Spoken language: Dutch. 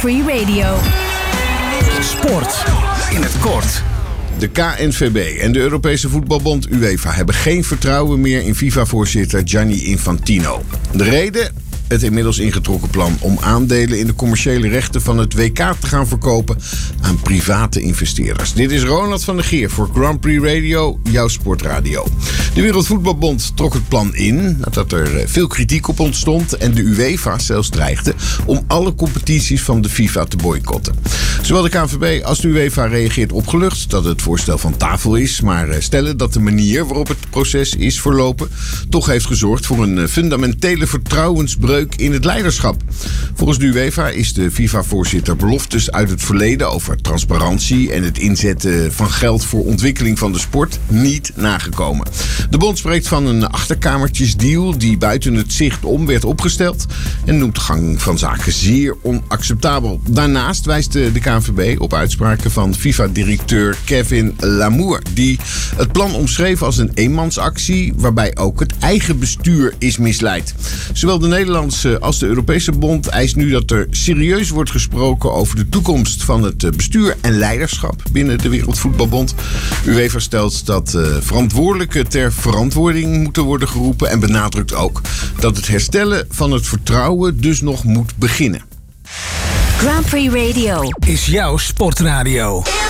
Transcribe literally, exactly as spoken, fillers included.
Prix Radio. Sport in het kort. De K N V B en de Europese voetbalbond UEFA hebben geen vertrouwen meer in FIFA-voorzitter Gianni Infantino. De reden? Het inmiddels ingetrokken plan om aandelen in de commerciële rechten van het W K te gaan verkopen aan private investeerders. Dit is Ronald van der Geer voor Grand Prix Radio, jouw sportradio. De Wereldvoetbalbond trok het plan in nadat er veel kritiek op ontstond en de UEFA zelfs dreigde om alle competities van de FIFA te boycotten. Zowel de K N V B als de UEFA reageert opgelucht dat het voorstel van tafel is, maar stellen dat de manier waarop het proces is verlopen toch heeft gezorgd voor een fundamentele vertrouwensbreuk in het leiderschap. Volgens de UEFA is de FIFA-voorzitter beloftes uit het verleden over transparantie en het inzetten van geld voor ontwikkeling van de sport niet nagekomen. De bond spreekt van een achterkamertjesdeal die buiten het zicht om werd opgesteld en noemt de gang van zaken zeer onacceptabel. Daarnaast wijst de K N V B op uitspraken van FIFA-directeur Kevin Lamour, die het plan omschreef als een eenmansactie waarbij ook het eigen bestuur is misleid. Zowel de Nederlandse als de Europese bond eist nu dat er serieus wordt gesproken over de toekomst van het bestuur en leiderschap binnen de Wereldvoetbalbond. UEFA stelt dat uh, verantwoordelijken ter verantwoording moeten worden geroepen en benadrukt ook dat het herstellen van het vertrouwen dus nog moet beginnen. Grand Prix Radio Is jouw sportradio.